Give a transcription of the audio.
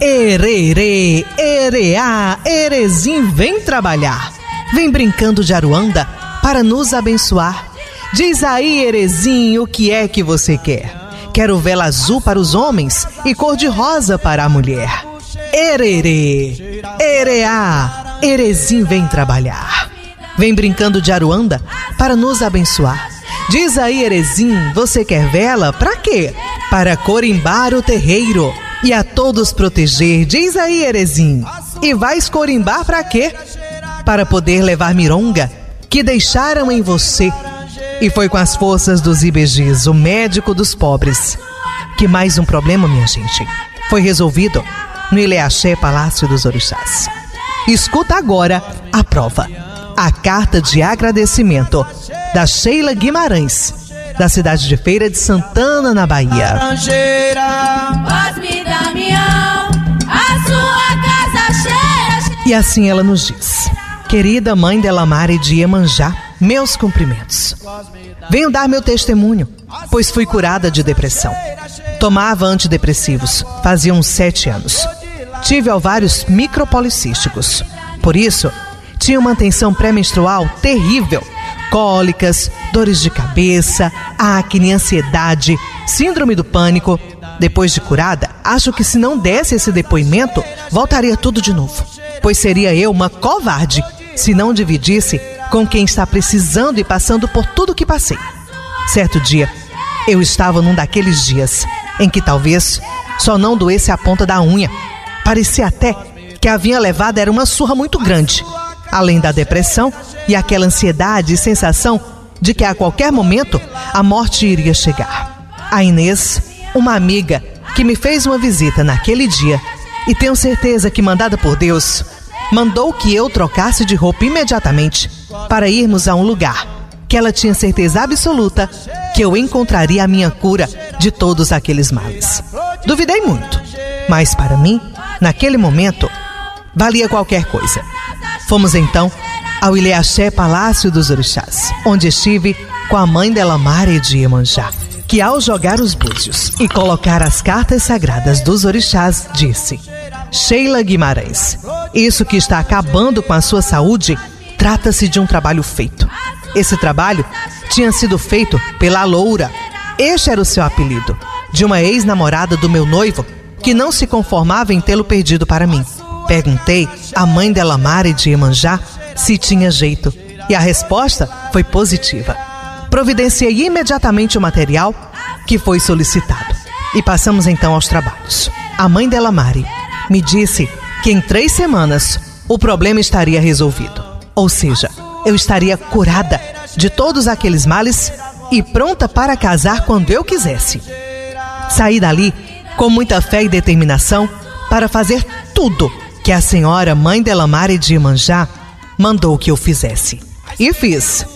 Ererê, ereá, Erezim vem trabalhar. Vem brincando de Aruanda para nos abençoar. Diz aí, Erezim, o que é que você quer? Quero vela azul para os homens e cor-de-rosa para a mulher. Ererê, ereá, Erezim vem trabalhar. Vem brincando de Aruanda para nos abençoar. Diz aí, Erezim, você quer vela? Pra quê? Para corimbar o terreiro e a todos proteger. Diz aí, Erezim, e vais corimbar pra quê? Para poder levar mironga que deixaram em você. E foi com as forças dos IBGs, o médico dos pobres, que mais um problema, minha gente, foi resolvido no Ileaxé Palácio dos Orixás. Escuta agora a prova. A carta de agradecimento da Sheila Guimarães, da cidade de Feira de Santana, na Bahia. E assim ela nos diz: querida mãe Delamare de Iemanjá, meus cumprimentos. Venho dar meu testemunho, pois fui curada de depressão. Tomava antidepressivos, fazia uns 7 anos. Tive ovários micropolicísticos. Por isso, tinha uma tensão pré-menstrual terrível. Cólicas, dores de cabeça, acne, ansiedade, síndrome do pânico. Depois de curada, acho que se não desse esse depoimento, voltaria tudo de novo. Pois seria eu uma covarde se não dividisse com quem está precisando e passando por tudo que passei. Certo dia, eu estava num daqueles dias em que talvez só não doesse a ponta da unha. Parecia até que havia levado era uma surra muito grande. Além da depressão e aquela ansiedade e sensação de que a qualquer momento a morte iria chegar. A Inês, uma amiga que me fez uma visita naquele dia, e tenho certeza que mandada por Deus, mandou que eu trocasse de roupa imediatamente para irmos a um lugar que ela tinha certeza absoluta que eu encontraria a minha cura de todos aqueles males. Duvidei muito, mas para mim, naquele momento, valia qualquer coisa. Fomos então ao Ileaxé Palácio dos Orixás, onde estive com a mãe Delamare de Iemanjá, que ao jogar os búzios e colocar as cartas sagradas dos orixás, disse: Sheila Guimarães, isso que está acabando com a sua saúde, trata-se de um trabalho feito. Esse trabalho tinha sido feito pela Loura, este era o seu apelido, de uma ex-namorada do meu noivo, que não se conformava em tê-lo perdido para mim. Perguntei à mãe Delamare de Iemanjá se tinha jeito, e a resposta foi positiva. Providenciei imediatamente o material que foi solicitado e passamos então aos trabalhos. A mãe Delamare me disse que em 3 semanas o problema estaria resolvido, ou seja, eu estaria curada de todos aqueles males e pronta para casar quando eu quisesse. Saí dali com muita fé e determinação para fazer tudo que a senhora mãe Delamare de Iemanjá mandou que eu fizesse. E fiz.